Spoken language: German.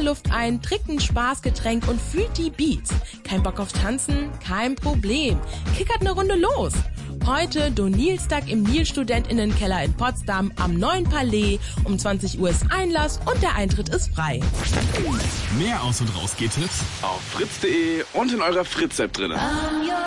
Luft ein, trinkt ein Spaßgetränk und fühlt die Beats. Kein Bock auf Tanzen? Kein Problem. Kickert eine Runde los. Heute Donilstag im Nil-StudentInnenkeller in Potsdam am Neuen Palais. Um 20 Uhr ist Einlass und der Eintritt ist frei. Mehr Aus- und Raus-Geht-Tipps auf fritz.de und in eurer Fritz-App drin.